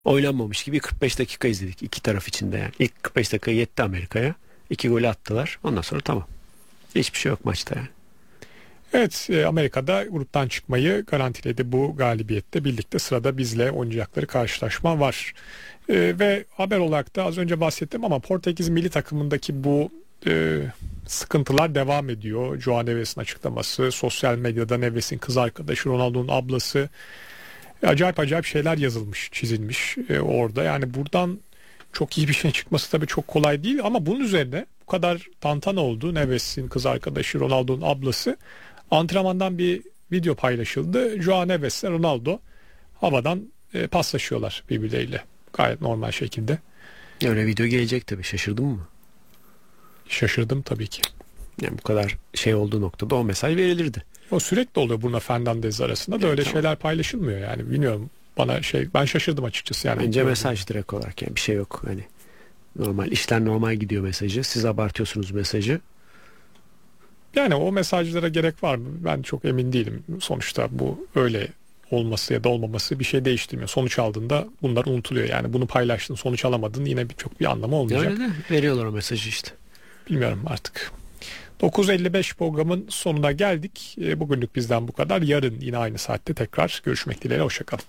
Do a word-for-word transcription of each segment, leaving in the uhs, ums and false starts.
Oynanmamış gibi kırk beş dakika izledik iki taraf içinde yani. İlk kırk beş dakika yetti Amerika'ya. İki golü attılar. Ondan sonra tamam. Hiçbir şey yok maçta yani. Evet, e, Amerika'da gruptan çıkmayı garantiledi bu galibiyette. Birlikte sırada bizle oynayacakları karşılaşma var. E, ve haber olarak da az önce bahsettim ama Portekiz milli takımındaki bu e, sıkıntılar devam ediyor. Joao Neves'in açıklaması, sosyal medyada Neves'in kız arkadaşı, Ronaldo'nun ablası, acayip acayip şeyler yazılmış, çizilmiş e, orada. Yani buradan çok iyi bir şey çıkması tabii çok kolay değil ama bunun üzerine bu kadar tantana oldu. Neves'in kız arkadaşı, Ronaldo'nun ablası. Antrenmandan bir video paylaşıldı. Joao Neves ile Ronaldo havadan e, paslaşıyorlar birbirleriyle. Gayet normal şekilde. Öyle video gelecek tabii, şaşırdın mı? Şaşırdım tabii ki. Yani bu kadar şey olduğu noktada o mesaj verilirdi. O sürekli oluyor Bruno Fernandes arasında da Evet, öyle tamam. şeyler paylaşılmıyor yani. Bilmiyorum, bana şey, ben şaşırdım açıkçası yani. Bence mesaj direkt olarak, yani bir şey yok. Hani normal işler normal gidiyor mesajı. Siz abartıyorsunuz mesajı. Yani o mesajlara gerek var mı? Ben çok emin değilim. Sonuçta bu öyle olması ya da olmaması bir şey değiştirmiyor. Sonuç aldığında bunlar unutuluyor. Yani bunu paylaştın, sonuç alamadın, yine bir çok bir anlamı olmayacak. Öyle de veriyorlar o mesajı işte. Bilmiyorum artık. dokuz elli beş programın sonuna geldik. E, Bugünlük bizden bu kadar. Yarın yine aynı saatte tekrar görüşmek dileğiyle. Hoşçakalın.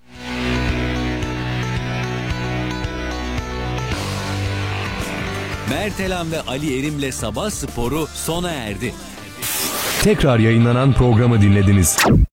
Mertelan ve Ali Erim'le Sabah Sporu sona erdi. Tekrar yayınlanan programı dinlediniz.